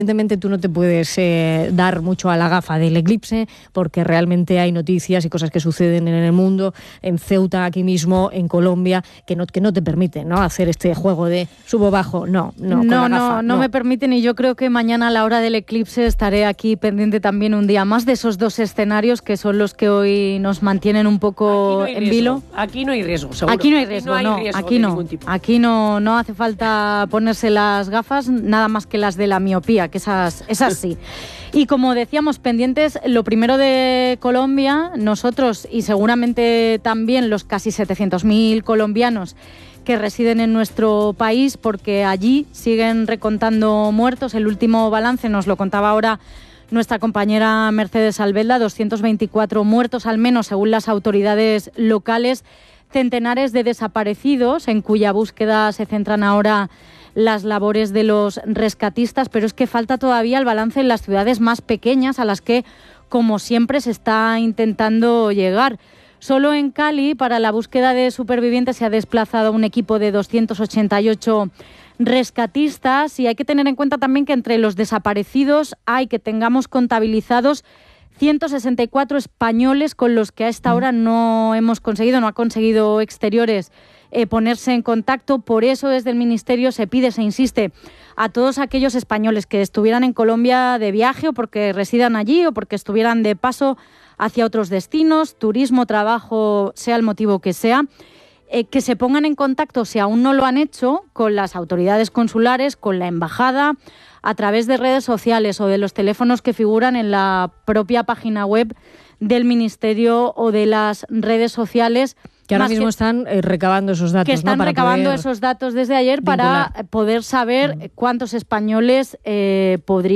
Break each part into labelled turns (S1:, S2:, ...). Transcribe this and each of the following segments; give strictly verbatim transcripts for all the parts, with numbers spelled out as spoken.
S1: Evidentemente tú no te puedes eh, dar mucho a la gafa del eclipse porque realmente hay noticias y cosas que suceden en el mundo, en Ceuta, aquí mismo, en Colombia, que no, que no te permiten, ¿no?, hacer este juego de subo-bajo. No, no, con
S2: no,
S1: la gafa,
S2: no, no,
S1: no
S2: me permiten, y yo creo que mañana a la hora del eclipse estaré aquí pendiente también un día más de esos dos escenarios que son los que hoy nos mantienen un poco
S3: Aquí no
S2: en vilo.
S3: Aquí no hay riesgo, seguro.
S2: Aquí no hay riesgo,
S3: aquí no,
S2: no,
S3: hay riesgo
S2: aquí
S3: de
S2: no,
S3: ningún tipo.
S2: aquí no, no hace falta ponerse las gafas, nada más que las de la miopía, que esas, esas sí. Y como decíamos, pendientes, lo primero de Colombia, nosotros y seguramente también los casi setecientos mil colombianos que residen en nuestro país, porque allí siguen recontando muertos. El último balance nos lo contaba ahora nuestra compañera Mercedes Albelda, doscientos veinticuatro muertos al menos según las autoridades locales, centenares de desaparecidos en cuya búsqueda se centran ahora las labores de los rescatistas, pero es que falta todavía el balance en las ciudades más pequeñas a las que, como siempre, se está intentando llegar. Solo en Cali, para la búsqueda de supervivientes, se ha desplazado un equipo de doscientos ochenta y ocho rescatistas, y hay que tener en cuenta también que entre los desaparecidos hay que tengamos contabilizados ciento sesenta y cuatro españoles con los que a esta hora no hemos conseguido, no ha conseguido Exteriores eh, ponerse en contacto. Por eso desde el Ministerio se pide, se insiste a todos aquellos españoles que estuvieran en Colombia de viaje o porque residan allí o porque estuvieran de paso hacia otros destinos, turismo, trabajo, sea el motivo que sea, eh, que se pongan en contacto, si aún no lo han hecho, con las autoridades consulares, con la embajada, a través de redes sociales o de los teléfonos que figuran en la propia página web del Ministerio o de las redes sociales.
S1: Que ahora mismo que, están eh, recabando esos datos.
S2: Que están,
S1: ¿no?, para
S2: recabando esos datos desde ayer vincular. Para poder saber mm. cuántos españoles eh,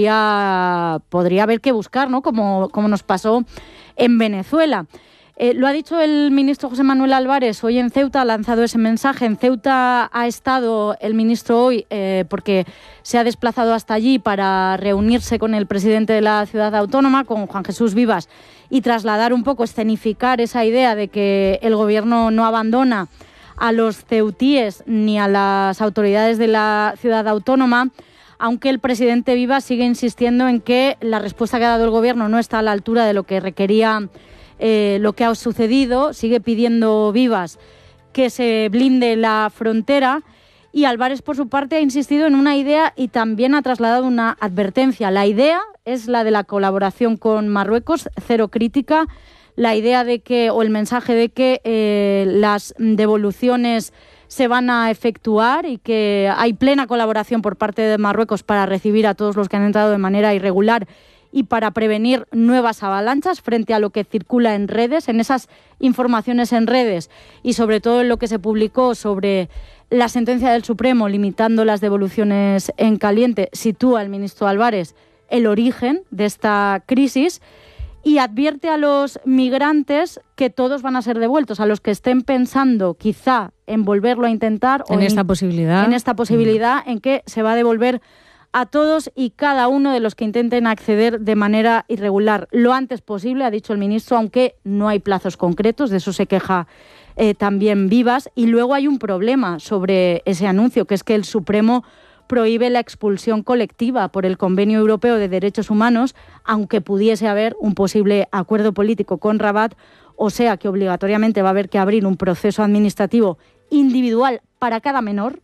S2: podría, podría haber que buscar, ¿no?, como, como nos pasó en Venezuela. Eh, lo ha dicho el ministro José Manuel Álvarez hoy en Ceuta, ha lanzado ese mensaje. En Ceuta ha estado el ministro hoy eh, porque se ha desplazado hasta allí para reunirse con el presidente de la ciudad autónoma, con Juan Jesús Vivas, y trasladar un poco, escenificar esa idea de que el gobierno no abandona a los ceutíes ni a las autoridades de la ciudad autónoma, aunque el presidente Vivas sigue insistiendo en que la respuesta que ha dado el gobierno no está a la altura de lo que requería Eh, lo que ha sucedido. Sigue pidiendo Vivas que se blinde la frontera, y Álvarez, por su parte, ha insistido en una idea y también ha trasladado una advertencia. La idea es la de la colaboración con Marruecos, cero crítica. La idea de que, o el mensaje de que eh, las devoluciones se van a efectuar y que hay plena colaboración por parte de Marruecos para recibir a todos los que han entrado de manera irregular y para prevenir nuevas avalanchas frente a lo que circula en redes, en esas informaciones en redes y sobre todo en lo que se publicó sobre la sentencia del Supremo limitando las devoluciones en caliente. Sitúa el ministro Álvarez el origen de esta crisis y advierte a los migrantes que todos van a ser devueltos, a los que estén pensando quizá en volverlo a intentar
S1: en
S2: o
S1: esta
S2: en,
S1: posibilidad,
S2: en esta posibilidad mm. en que se va a devolver a todos y cada uno de los que intenten acceder de manera irregular lo antes posible, ha dicho el ministro, aunque no hay plazos concretos, de eso se queja eh, también Vivas. Y luego hay un problema sobre ese anuncio, que es que el Supremo prohíbe la expulsión colectiva por el Convenio Europeo de Derechos Humanos, aunque pudiese haber un posible acuerdo político con Rabat, o sea que obligatoriamente va a haber que abrir un proceso administrativo individual para cada menor,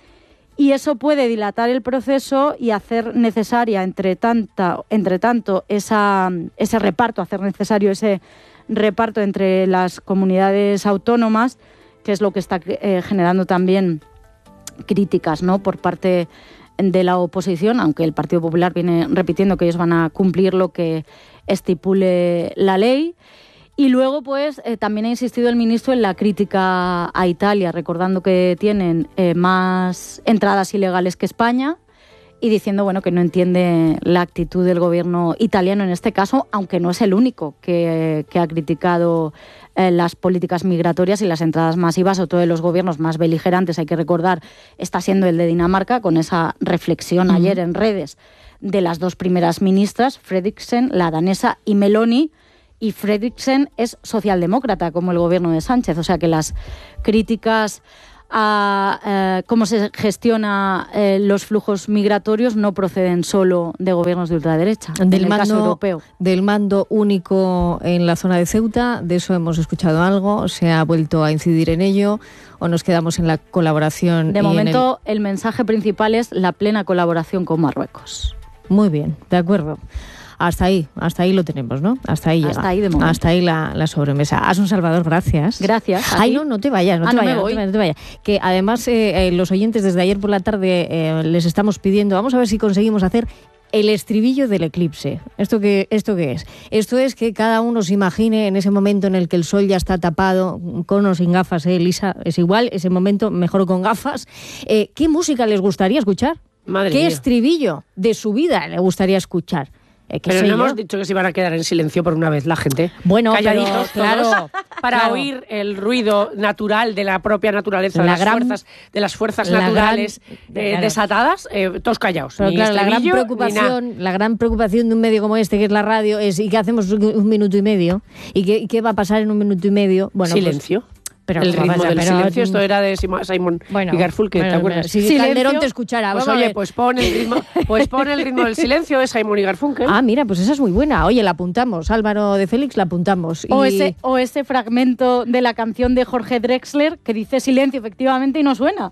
S2: y eso puede dilatar el proceso y hacer necesaria, entre, tanta, entre tanto, esa, ese reparto, hacer necesario ese reparto entre las comunidades autónomas, que es lo que está eh, generando también críticas, ¿no?, por parte de la oposición, aunque el Partido Popular viene repitiendo que ellos van a cumplir lo que estipule la ley. Y luego, pues, eh, también ha insistido el ministro en la crítica a Italia, recordando que tienen eh, más entradas ilegales que España y diciendo, bueno, que no entiende la actitud del gobierno italiano en este caso, aunque no es el único que, que ha criticado eh, las políticas migratorias y las entradas masivas. Otro de los gobiernos más beligerantes, hay que recordar, está siendo el de Dinamarca, con esa reflexión uh-huh. ayer en redes de las dos primeras ministras, Frederiksen, la danesa, y Meloni. Y Frederiksen es socialdemócrata, como el gobierno de Sánchez. O sea que las críticas a eh, cómo se gestiona eh, los flujos migratorios no proceden solo de gobiernos de ultraderecha,
S1: del
S2: en el
S1: mando,
S2: caso europeo.
S1: Del mando único en la zona de Ceuta, de eso hemos escuchado algo, se ha vuelto a incidir en ello, o nos quedamos en la colaboración.
S2: De
S1: y
S2: momento,
S1: en el...
S2: el mensaje principal es la plena colaboración con Marruecos.
S1: Muy bien, de acuerdo. Hasta ahí, hasta ahí lo tenemos, ¿no? Hasta ahí
S2: hasta
S1: llega.
S2: Ahí de momento.
S1: Hasta ahí la, la sobremesa. Asun Salvador, gracias.
S2: Gracias.
S1: Ay, no, no te vayas, no,
S2: ah,
S1: te,
S2: no,
S1: vayas,
S2: me
S1: no,
S2: voy.
S1: te vayas, no te vayas. Que además eh, eh, los oyentes desde ayer por la tarde eh, les estamos pidiendo, vamos a ver si conseguimos hacer el estribillo del eclipse. ¿Esto qué, ¿Esto qué es? Esto es que cada uno se imagine en ese momento en el que el sol ya está tapado, con o sin gafas, ¿eh, Elisa? Es igual, ese momento mejor con gafas. Eh, ¿Qué música les gustaría escuchar?
S3: Madre
S1: ¿Qué
S3: mía.
S1: estribillo de su vida le gustaría escuchar? Eh,
S3: Pero no
S1: yo?
S3: hemos dicho que se iban a quedar en silencio por una vez la gente.
S1: Bueno,
S3: calladitos
S1: pero, claro,
S3: todos, para
S1: claro.
S3: oír el ruido natural de la propia naturaleza, de
S1: La
S3: las,
S1: gran-
S3: fuerzas, de las fuerzas
S1: la
S3: naturales
S1: gran-
S3: eh,
S1: claro.
S3: desatadas, eh, todos callados.
S1: Pero
S3: Ni
S1: claro, la gran
S3: estribillo, ni nada.
S1: preocupación, la gran preocupación de un medio como este, que es la radio, es ¿y qué hacemos un minuto y medio? ¿Y qué, y qué va a pasar en un minuto y medio? Bueno,
S3: Silencio.
S1: Pues, pero
S3: el ritmo
S1: pasa,
S3: del
S1: pero,
S3: silencio, esto era de Simon
S1: bueno,
S3: y Garfunkel,
S1: bueno,
S3: ¿te acuerdas?
S1: Si
S3: Silencio,
S1: Calderón te escuchara,
S3: pues
S1: vamos a
S3: oye,
S1: ver.
S3: pues pon el ritmo, pues pon el ritmo del silencio de Simon y Garfunkel.
S1: Ah, mira, pues esa es muy buena. Oye, la apuntamos. Álvaro de Félix, la apuntamos.
S2: O,
S1: Y-
S2: ese, o ese fragmento de la canción de Jorge Drexler que dice silencio efectivamente y no suena.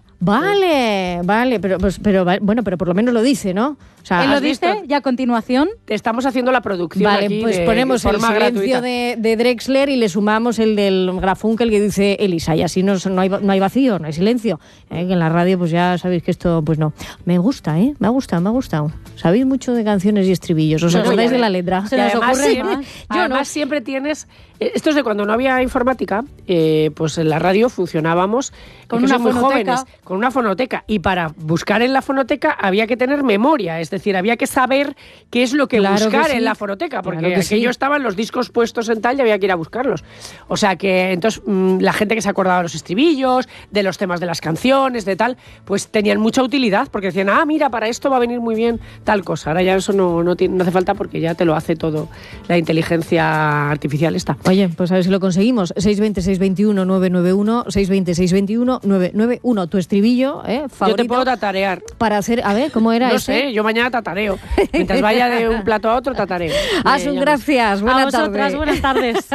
S1: Vale, vale, pero, pues, pero bueno, pero por lo menos lo dice, ¿no? O sea,
S2: Él lo
S1: ¿has visto?
S2: dice y a continuación
S3: Te estamos haciendo la producción
S1: Vale,
S3: aquí
S1: pues
S3: de,
S1: ponemos
S3: de
S1: el
S3: forma
S1: silencio
S3: gratuita.
S1: de, de Drexler y le sumamos el del Garfunkel que dice Elisa, y así no, no, hay, no hay vacío, no hay silencio. ¿Eh? Que en la radio pues ya sabéis que esto, pues no. Me gusta, ¿eh? Me ha gustado, me ha gustado. Sabéis mucho de canciones y estribillos, ¿os
S3: Bueno,
S1: acordáis
S3: ya
S1: de la
S3: ve-
S1: letra?
S2: Se
S3: Y
S2: nos
S3: además,
S2: ocurre
S3: siempre,
S2: más.
S1: Yo
S3: además
S1: no.
S3: siempre tienes... eh, Esto es de cuando no había informática, eh, pues en la radio funcionábamos
S2: Con
S3: que
S2: una
S3: sois muy
S2: fonoteca.
S3: jóvenes, con una fonoteca. Y para buscar en la fonoteca había que tener memoria, es decir, había que saber qué es lo que
S1: Claro que
S3: buscar
S1: sí.
S3: en la fonoteca, porque
S1: Claro que
S3: aquello
S1: sí.
S3: estaban los discos puestos en tal y había que ir a buscarlos. O sea que entonces mm, la gente que se acordaba de los estribillos, de los temas de las canciones, de tal, pues tenían mucha utilidad, porque decían, ah, mira, para esto va a venir muy bien tal cosa. Ahora ya eso no, no, tiene, no hace falta porque ya te lo hace todo la inteligencia artificial esta.
S1: Oye, pues a ver si lo conseguimos. seis veinte, seis veintiuno, nueve noventa y uno, seis veinte, seis veintiuno, nueve noventa y uno. Tu estribillo, ¿eh?
S3: Yo
S1: Favorito
S3: te puedo tatarear.
S1: para hacer, a ver, ¿cómo era
S3: No
S1: ese?
S3: sé, yo mañana tatareo. Mientras vaya de un plato a otro, tatareo.
S1: Asun,
S3: Me
S1: gracias.
S2: A
S1: Buenas
S2: vosotras,
S1: tardes.
S2: buenas tardes.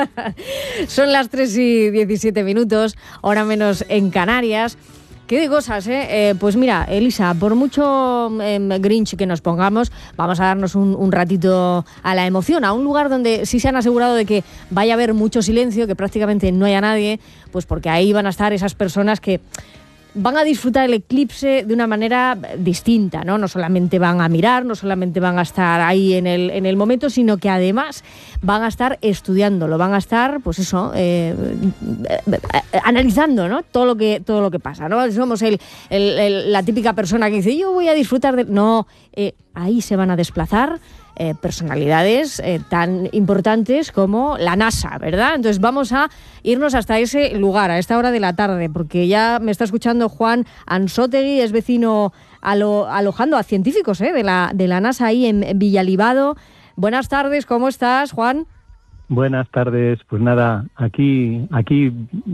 S1: Son las tres y diecisiete minutos, hora menos en Canarias. ¿Qué de cosas, eh? eh pues mira, Elisa, por mucho eh, Grinch que nos pongamos, vamos a darnos un, un ratito a la emoción, a un lugar donde sí se han asegurado de que vaya a haber mucho silencio, que prácticamente no haya nadie, pues porque ahí van a estar esas personas que van a disfrutar el eclipse de una manera distinta, ¿no? No solamente van a mirar, no solamente van a estar ahí en el, en el momento, sino que además van a estar estudiándolo, van a estar, pues eso, eh, eh, eh, analizando, ¿no? Todo lo que, todo lo que pasa, ¿no? Somos el, el, el- la típica persona que dice, yo voy a disfrutar de... No, eh, ahí se van a desplazar eh, personalidades eh, tan importantes como la NASA, ¿verdad? Entonces vamos a irnos hasta ese lugar, a esta hora de la tarde, porque ya me está escuchando Juan Ansótegui, es vecino alo- alojando a científicos ¿eh? de, la, de la NASA ahí en, en Villalibado. Buenas tardes, ¿cómo estás, Juan?
S4: Buenas tardes, pues nada, aquí, aquí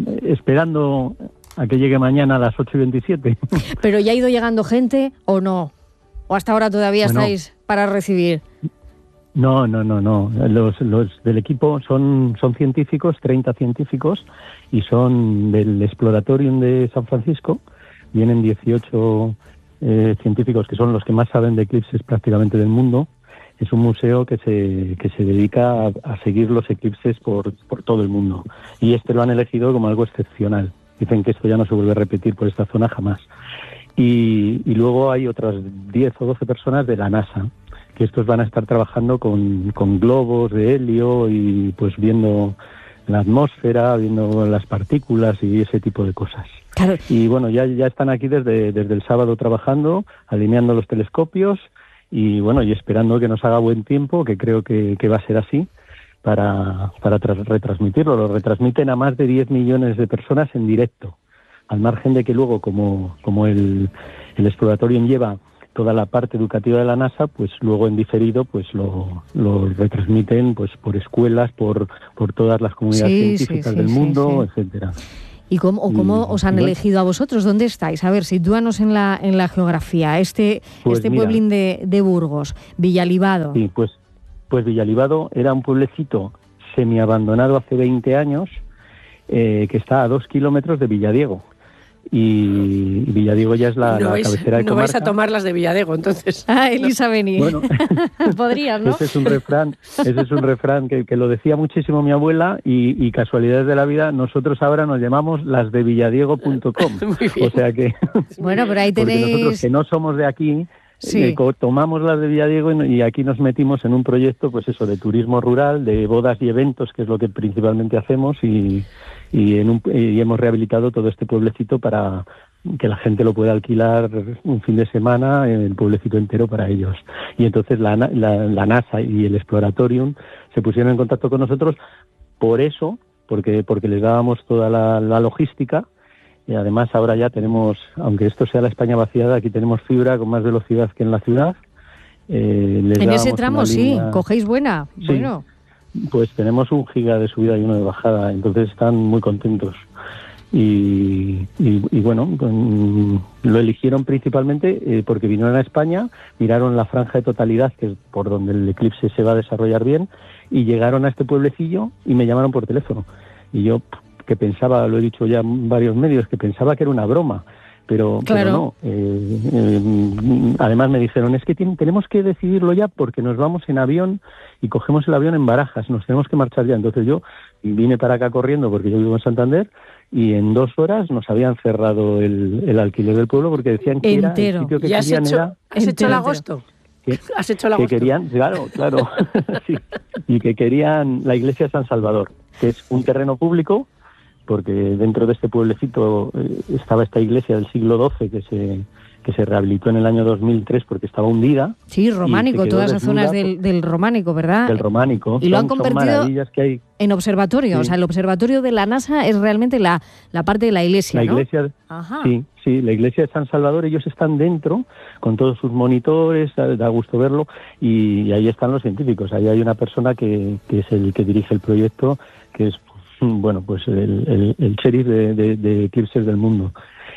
S4: esperando a que llegue mañana a las ocho y veintisiete.
S1: ¿Pero ya ha ido llegando gente o no? ¿O hasta ahora todavía
S4: Bueno.
S1: estáis para recibir?
S4: No, no, no, no. Los, los del equipo son, son científicos, treinta científicos, y son del Exploratorium de San Francisco. Vienen dieciocho eh, científicos que son los que más saben de eclipses prácticamente del mundo. Es un museo que se, que se dedica a, a seguir los eclipses por, por todo el mundo. Y este lo han elegido como algo excepcional. Dicen que esto ya no se vuelve a repetir por esta zona jamás. Y, y luego hay otras diez o doce personas de la NASA, que estos van a estar trabajando con, con globos de helio y pues viendo la atmósfera, viendo las partículas y ese tipo de cosas.
S1: Claro.
S4: Y bueno, ya, ya están aquí desde, desde el sábado trabajando, alineando los telescopios y bueno, y esperando que nos haga buen tiempo, que creo que, que va a ser así, para, para tras- retransmitirlo. Lo retransmiten a más de diez millones de personas en directo, al margen de que luego, como, como el, el Exploratorium lleva toda la parte educativa de la NASA, pues luego en diferido pues lo, lo retransmiten pues por escuelas, por, por todas las comunidades
S1: Sí, sí,
S4: científicas
S1: sí,
S4: del
S1: sí,
S4: mundo,
S1: sí.
S4: etcétera.
S1: ¿Y cómo, o cómo y, os han bueno, elegido a vosotros? ¿Dónde estáis? A ver, sitúanos en la en la geografía. Este
S4: pues
S1: este
S4: mira,
S1: pueblín de, de Burgos, Villalibado.
S4: Sí, pues, pues Villalibado era un pueblecito semiabandonado hace veinte años, eh, que está a dos kilómetros de Villadiego. Y Villadiego ya es la,
S3: no
S4: la
S3: vais,
S4: cabecera de
S3: no
S4: comarca.
S3: vais a tomar las de Villadiego, entonces.
S1: Ah, Elisa Beni.
S4: Bueno,
S1: podrías, ¿no?
S4: Ese es un refrán, ese es un refrán que, que lo decía muchísimo mi abuela y, y casualidades de la vida, nosotros ahora nos llamamos las de villadiego punto com. O sea que...
S1: Bueno, pero ahí tenéis...
S4: Porque nosotros que no somos de aquí...
S1: Sí.
S4: Eh, tomamos las de Villadiego y, y aquí nos metimos en un proyecto, pues eso, de turismo rural, de bodas y eventos, que es lo que principalmente hacemos, y, y, en un, y hemos rehabilitado todo este pueblecito para que la gente lo pueda alquilar un fin de semana, el pueblecito entero para ellos. Y entonces la, la, la NASA y el Exploratorium se pusieron en contacto con nosotros por eso, porque, porque les dábamos toda la, la logística. Y además ahora ya tenemos, aunque esto sea la España vaciada, aquí tenemos fibra con más velocidad que en la ciudad. Eh, les
S1: en ese
S4: dábamos
S1: tramo
S4: una
S1: sí,
S4: línea...
S1: cogéis buena.
S4: Sí,
S1: bueno.
S4: Pues tenemos un giga de subida y uno de bajada, entonces están muy contentos. Y, y, y bueno, lo eligieron principalmente eh, porque vinieron a España, miraron la franja de totalidad, que es por donde el eclipse se va a desarrollar bien, y llegaron a este pueblecillo y me llamaron por teléfono. Y yo... que pensaba, lo he dicho ya en varios medios, que pensaba que era una broma, pero,
S1: claro.
S4: pero no. Eh, eh, además me dijeron, es que tiene, tenemos que decidirlo ya porque nos vamos en avión y cogemos el avión en Barajas, nos tenemos que marchar ya. Entonces yo vine para acá corriendo porque yo vivo en Santander y en dos horas nos habían cerrado el, el alquiler del pueblo porque decían que
S1: entero.
S4: Era el sitio que
S3: ¿Y has
S4: querían
S3: hecho,
S4: era...
S3: ¿Has hecho el agosto?
S4: Que,
S3: ¿Has hecho el
S4: que
S3: agosto?
S4: querían, claro, claro, sí, y que querían la iglesia de San Salvador, que es un terreno público, porque dentro de este pueblecito eh, estaba esta iglesia del siglo doce que se que se rehabilitó en el año dos mil tres porque estaba hundida.
S1: Sí, románico, todas esas zonas del, del románico, ¿verdad?
S4: Del románico.
S1: Y lo
S4: son,
S1: han convertido
S4: que hay.
S1: en observatorio. Sí. O sea, el observatorio de la NASA es realmente la, la parte de la iglesia,
S4: La
S1: ¿no?
S4: iglesia,
S1: Ajá.
S4: sí, sí, la iglesia de San Salvador, ellos están dentro con todos sus monitores, da, da gusto verlo, y, y ahí están los científicos. Ahí hay una persona que, que es el que dirige el proyecto, que es bueno, pues el, el, el sheriff de, de, de eclipses del mundo.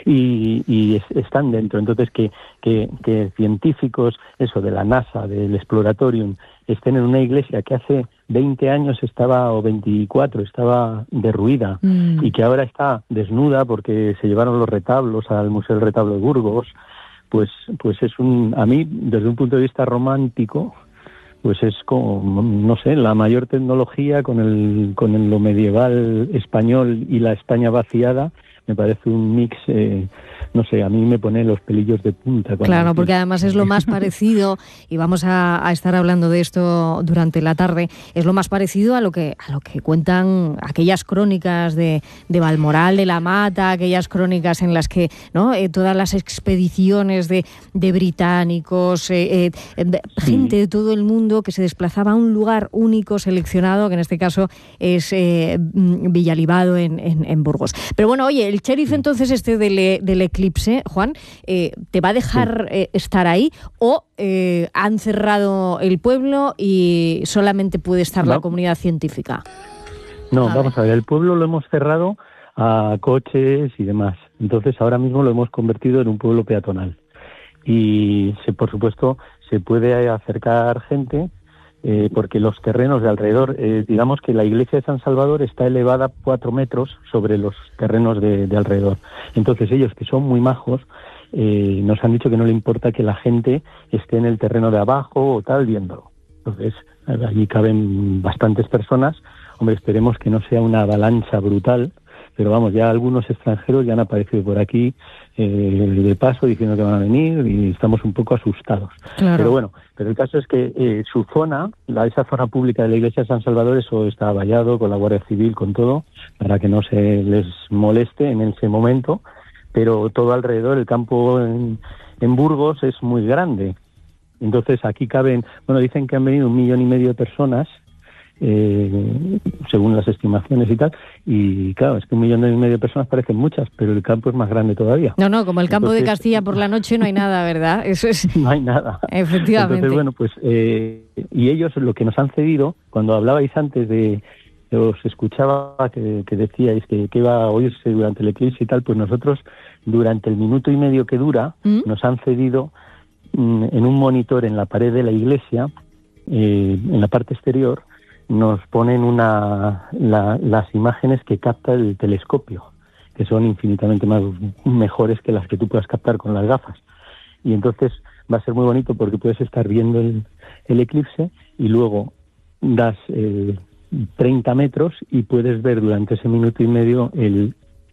S4: Y, y es, están dentro. Entonces, que, que, que científicos, eso, de la NASA, del Exploratorium, estén en una iglesia que hace veinte años estaba, o veinticuatro, estaba derruida, mm. y que ahora está desnuda porque se llevaron los retablos al Museo del Retablo de Burgos, pues, pues es un, a mí, desde un punto de vista romántico, pues es como, no sé, la mayor tecnología con el con el, lo medieval español y la España vaciada. Me parece un mix, eh, no sé, a mí me pone los pelillos de punta.
S1: Claro, porque además es lo más parecido, y vamos a, a estar hablando de esto durante la tarde, es lo más parecido a lo que a lo que cuentan aquellas crónicas de, de Balmoral de la Mata, aquellas crónicas en las que, ¿no?, eh, todas las expediciones de, de británicos, eh, eh, de, sí. gente de todo el mundo que se desplazaba a un lugar único, seleccionado, que en este caso es eh, Villalibado en, en, en Burgos. Pero bueno, oye, el sheriff entonces este del, del eclipse, Juan, eh, ¿te va a dejar eh, estar ahí o eh, han cerrado el pueblo y solamente puede estar no. la comunidad científica?
S4: No, a vamos ver. a ver, el pueblo lo hemos cerrado a coches y demás. Entonces ahora mismo lo hemos convertido en un pueblo peatonal. Y se, por supuesto se puede acercar gente, Eh, porque los terrenos de alrededor, eh, digamos que la iglesia de San Salvador está elevada cuatro metros sobre los terrenos de, de alrededor. Entonces ellos, que son muy majos, eh, nos han dicho que no le importa que la gente esté en el terreno de abajo o tal viéndolo. Entonces allí caben bastantes personas. Hombre, esperemos que no sea una avalancha brutal, pero vamos, ya algunos extranjeros ya han aparecido por aquí eh, de paso diciendo que van a venir y estamos un poco asustados.
S1: Claro.
S4: Pero bueno, pero el caso es que eh, su zona, la, esa zona pública de la iglesia de San Salvador, eso está vallado con la Guardia Civil, con todo, para que no se les moleste en ese momento, pero todo alrededor, el campo en, en Burgos es muy grande. Entonces aquí caben, bueno, dicen que han venido un millón y medio de personas, Eh, según las estimaciones y tal, y claro, es que un millón y medio de personas parecen muchas, pero el campo es más grande todavía.
S1: No, no, como el campo
S4: Entonces,
S1: de Castilla por la noche no hay nada, ¿verdad? Eso es.
S4: No hay nada.
S1: Efectivamente.
S4: Entonces, bueno, pues, eh, y ellos lo que nos han cedido, cuando hablabais antes de, os escuchaba que, que decíais que, que iba a oírse durante el eclipse y tal, pues nosotros durante el minuto y medio que dura ¿Mm? nos han cedido mm, en un monitor en la pared de la iglesia, eh, en la parte exterior, nos ponen una la, las imágenes que capta el telescopio, que son infinitamente más mejores que las que tú puedas captar con las gafas. Y entonces va a ser muy bonito porque puedes estar viendo el, el eclipse y luego das eh, treinta metros y puedes ver durante ese minuto y medio el,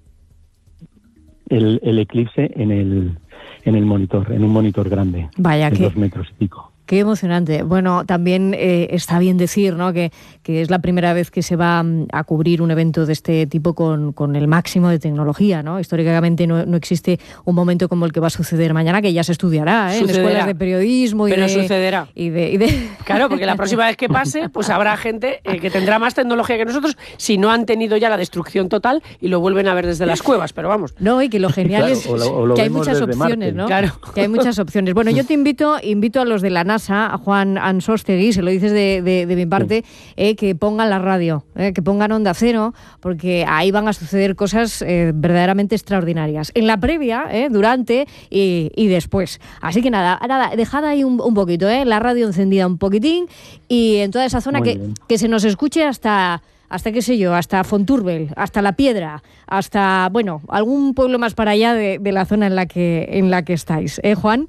S4: el, el eclipse en el, en el monitor, en un monitor grande.
S1: Vaya
S4: de
S1: que...
S4: dos metros y pico.
S1: Qué emocionante. Bueno, también eh, está bien decir, ¿no?, que, que es la primera vez que se va a cubrir un evento de este tipo con, con el máximo de tecnología, ¿no? Históricamente no, no existe un momento como el que va a suceder mañana, que ya se estudiará, ¿eh?
S3: Sucederá.
S1: En escuelas de periodismo y
S3: Pero
S1: de...
S3: sucederá.
S1: Y de, y de...
S3: Claro, porque la próxima vez que pase, pues habrá gente eh, que tendrá más tecnología que nosotros, si no han tenido ya la destrucción total y lo vuelven a ver desde las cuevas, pero vamos.
S1: No, y que lo genial
S4: Claro,
S1: es
S4: o lo, o lo
S1: que hay
S4: vemos
S1: muchas
S4: desde
S1: opciones,
S4: Marte.
S1: ¿no?
S3: Claro.
S1: Que hay muchas opciones. Bueno, yo te invito, invito a los de la NASA, a Juan Ansostegui, se lo dices de, de, de mi parte, sí. eh, que pongan la radio, eh, que pongan Onda Cero, porque ahí van a suceder cosas eh, verdaderamente extraordinarias. En la previa, eh, durante y, y después. Así que nada, nada, dejad ahí un, un poquito, eh, la radio encendida un poquitín y en toda esa zona que, que se nos escuche hasta... hasta qué sé yo, hasta Fonturbel, hasta La Piedra, hasta, bueno, algún pueblo más para allá de, de la zona en la que en la que estáis. ¿Eh, Juan?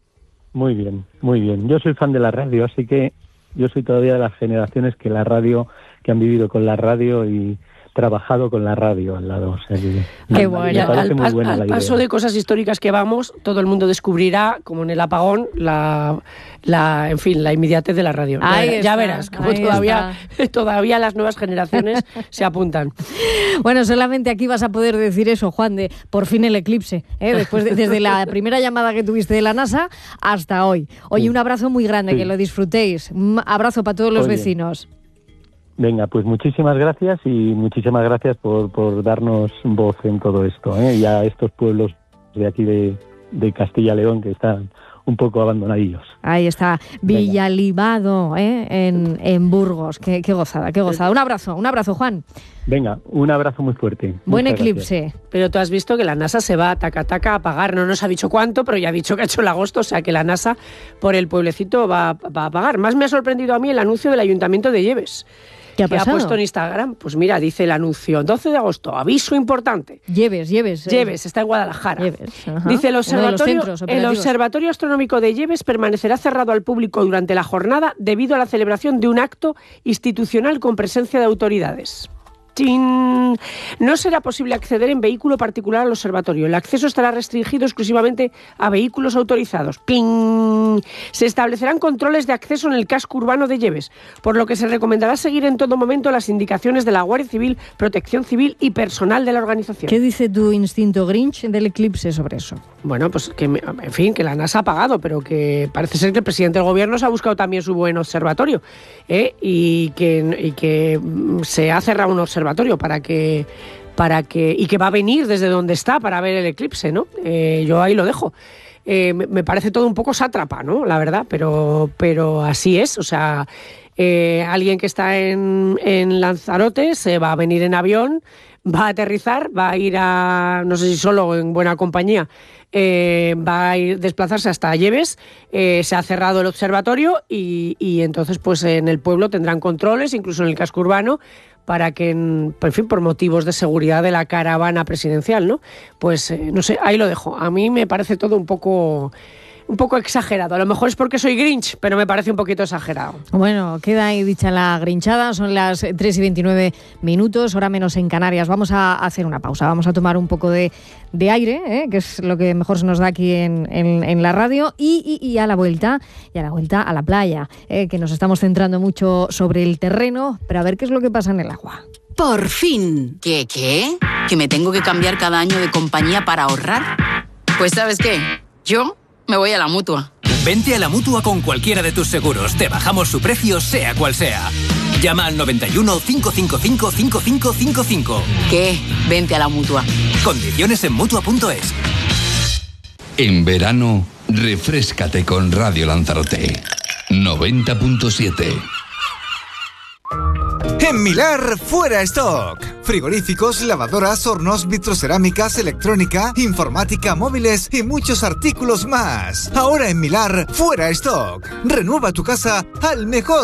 S4: Muy bien, muy bien. Yo soy fan de la radio, así que yo soy todavía de las generaciones que la radio, que han vivido con la radio y trabajado con la radio al lado. O sea, que,
S1: Qué bueno.
S3: Al, al, al paso de cosas históricas que vamos, todo el mundo descubrirá, como en el apagón, la, la en fin, la inmediatez de la radio.
S1: Ahí
S3: ya,
S1: está,
S3: ya verás, como todavía, todavía las nuevas generaciones se apuntan.
S1: Bueno, solamente aquí vas a poder decir eso, Juan, de por fin el eclipse, ¿eh? Después de, desde la primera llamada que tuviste de la NASA hasta hoy. Oye, un abrazo muy grande, sí. Que lo disfrutéis. Un abrazo para todos los Oye. vecinos.
S4: Venga, pues muchísimas gracias y muchísimas gracias por, por darnos voz en todo esto, ¿eh? Y a estos pueblos de aquí de, de Castilla-León que están un poco abandonadillos.
S1: Ahí está, Villalibado, ¿eh? en, en Burgos. Qué, qué gozada, qué gozada. Un abrazo, un abrazo, Juan.
S4: Venga, un abrazo muy fuerte.
S1: Buen
S4: Muchas
S1: eclipse.
S4: Gracias.
S3: Pero tú has visto que la NASA se va taca taca a apagar. No nos ha dicho cuánto, pero ya ha dicho que ha hecho el agosto, o sea que la NASA por el pueblecito va, va a apagar. Más me ha sorprendido a mí el anuncio del Ayuntamiento de Lleves.
S1: ¿Qué ha pasado?
S3: Ha puesto en Instagram, pues mira, dice el anuncio, doce de agosto, aviso importante.
S1: Lleves, Lleves.
S3: Lleves, está en Guadalajara.
S1: Lleves,
S3: dice el observatorio, el Observatorio Astronómico de Lleves permanecerá cerrado al público durante la jornada debido a la celebración de un acto institucional con presencia de autoridades. ¡Chin! No será posible acceder en vehículo particular al observatorio. El acceso estará restringido exclusivamente a vehículos autorizados. ¡Ping! Se establecerán controles de acceso en el casco urbano de Lleves, por lo que se recomendará seguir en todo momento las indicaciones de la Guardia Civil, Protección Civil y personal de la organización.
S1: ¿Qué dice tu instinto Grinch del eclipse sobre eso?
S3: Bueno, pues que, en fin, que la NASA ha pagado, pero que parece ser que el presidente del gobierno se ha buscado también su buen observatorio, ¿eh? y, que, y que se ha cerrado un observatorio para que para que y que va a venir desde donde está para ver el eclipse, ¿no? Eh, yo ahí lo dejo. Eh, me, me parece todo un poco sátrapa, ¿no? La verdad, pero pero así es, o sea, eh, alguien que está en, en Lanzarote se va a venir en avión, va a aterrizar, va a ir a, no sé si solo o en buena compañía, eh, va a ir desplazarse hasta Lleves, eh, se ha cerrado el observatorio y, y entonces pues en el pueblo tendrán controles, incluso en el casco urbano, para que, en, en fin, por motivos de seguridad de la caravana presidencial, ¿no? Pues, eh, no sé, ahí lo dejo. A mí me parece todo un poco... un poco exagerado. A lo mejor es porque soy Grinch, pero me parece un poquito exagerado.
S1: Bueno, queda ahí dicha la grinchada. Son las tres y veintinueve minutos, hora menos en Canarias. Vamos a hacer una pausa. Vamos a tomar un poco de, de aire, ¿eh? Que es lo que mejor se nos da aquí en, en, en la radio. Y, y, y a la vuelta, y a la vuelta a la playa, ¿eh? Que nos estamos centrando mucho sobre el terreno, pero a ver qué es lo que pasa en el agua.
S5: ¡Por fin! ¿Qué, qué? ¿Que me tengo que cambiar cada año de compañía para ahorrar? Pues ¿sabes qué? Yo me voy a la Mutua.
S6: Vente a la Mutua con cualquiera de tus seguros. Te bajamos su precio, sea cual sea. Llama al noventa y uno, cinco cinco cinco, cinco cinco cinco cinco.
S5: ¿Qué? Vente a la Mutua.
S6: Condiciones en Mutua punto es.
S7: En verano, refréscate con Radio Lanzarote. noventa punto siete.
S8: En Milar, fuera stock. Frigoríficos, lavadoras, hornos, vitrocerámicas, electrónica, informática, móviles y muchos artículos más. Ahora en Milar, fuera stock. Renueva tu casa al mejor